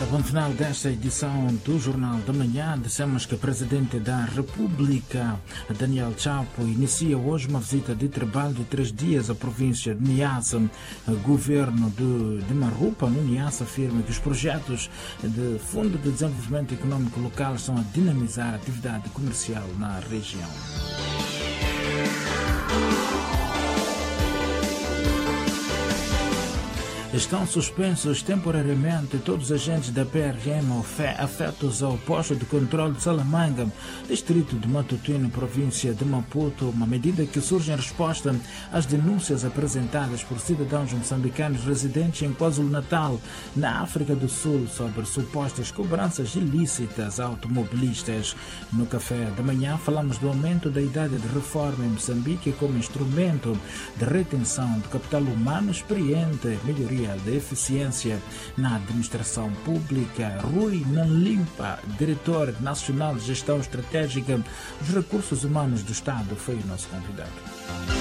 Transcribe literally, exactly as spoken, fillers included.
No final desta edição do Jornal da Manhã, dissemos que o Presidente da República, Daniel Chapo, inicia hoje uma visita de trabalho de três dias à província de Niassa. O governo de, de Marupa, no Niassa, afirma que os projetos do Fundo de Desenvolvimento Econômico Local estão a dinamizar a atividade comercial na região. Estão suspensos temporariamente todos os agentes da P R M afetos ao posto de controle de Salamanga, distrito de Matutuíne, província de Maputo, uma medida que surge em resposta às denúncias apresentadas por cidadãos moçambicanos residentes em KwaZulu-Natal, na África do Sul, sobre supostas cobranças ilícitas a automobilistas. No café da manhã falamos do aumento da idade de reforma em Moçambique como instrumento de retenção de capital humano experiente, melhoria da eficiência na administração pública. Rui Nanlimpa, diretor nacional de gestão estratégica dos recursos humanos do Estado, foi o nosso convidado.